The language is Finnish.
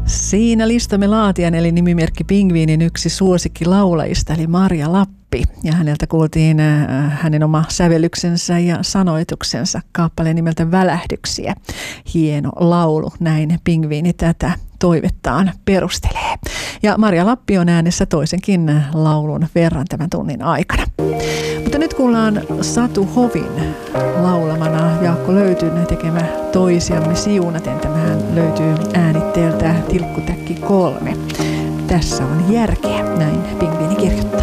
Siinä listamme laatijan eli nimimerkki Pingviinin yksi suosikkilaulajista eli Marja Lappi. Ja häneltä kuultiin hänen oma sävellyksensä ja sanoituksensa kaappaleen nimeltä Välähdyksiä. Hieno laulu, näin Pingviini tätä toivettaan perustelee. Ja Marja Lappi on äänessä toisenkin laulun verran tämän tunnin aikana. Mutta nyt kuullaan Satu Hovin laulamana Jaakko Löytyn tekemä Toisiamme siunaten. Tämähän löytyy äänitteeltä Tilkkutäkki 3. Tässä on järkeä, näin Pingviini kirjoittaa.